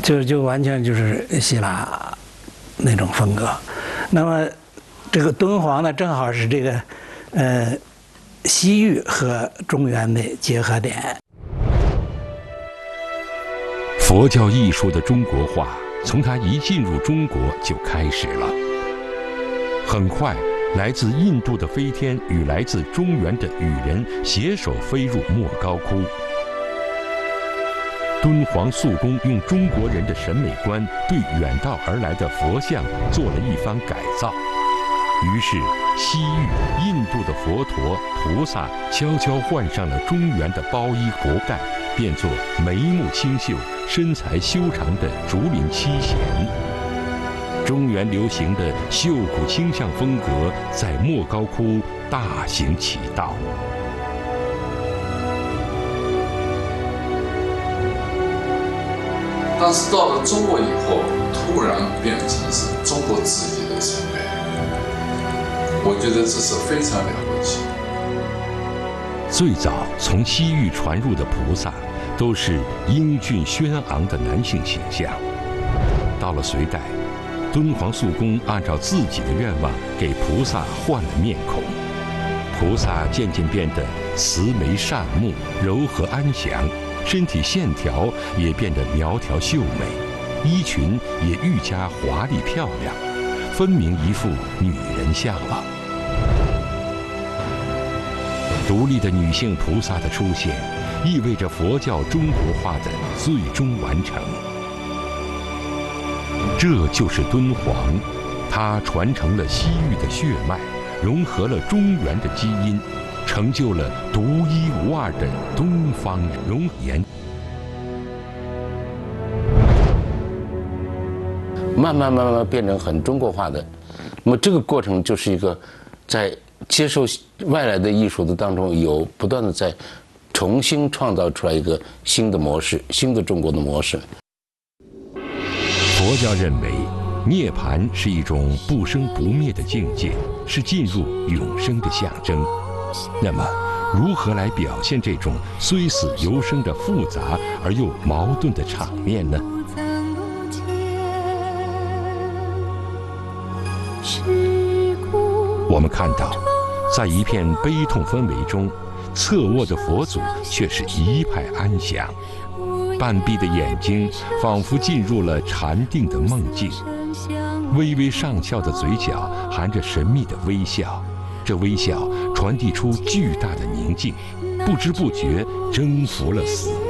就完全就是希腊那种风格。那么这个敦煌呢，正好是这个西域和中原的结合点。 佛教艺术的中国化，从它一进入中国就开始了。很快，来自印度的飞天与来自中原的羽人携手飞入莫高窟。敦煌肃宫用中国人的审美观对远道而来的佛像做了一番改造，于是西域、印度的佛陀、菩萨悄悄换上了中原的包衣活盖，变作眉目清秀、身材修长的竹林七贤。中原流行的秀骨清像风格在莫高窟大行其道。 但是到了中国以后，突然变成是中国自己的审美，我觉得这是非常了不起。 最早从西域传入的菩萨，都是英俊轩昂的男性形象。到了隋代，敦煌肃宫按照自己的愿望给菩萨换了面孔，菩萨渐渐变得慈眉善目、柔和安详，身体线条也变得苗条秀美，衣裙也愈加华丽漂亮，分明一副女人相了。独立的女性菩萨的出现，意味着佛教中国化的最终完成。这就是敦煌，它传承了西域的血脉，融合了中原的基因，成就了独一无二的东方容颜。 慢慢变成很中国化的，那么这个过程就是一个在接受外来的艺术的当中，有不断的在重新创造出来一个新的模式，新的中国的模式。 佛教认为，涅槃是一种不生不灭的境界，是进入永生的象征。那么，如何来表现这种虽死犹生的复杂而又矛盾的场面呢？我们看到，在一片悲痛氛围中，侧卧的佛祖却是一派安详，半闭的眼睛仿佛进入了禅定的梦境，微微上翘的嘴角含着神秘的微笑，这微笑传递出巨大的宁静，不知不觉征服了死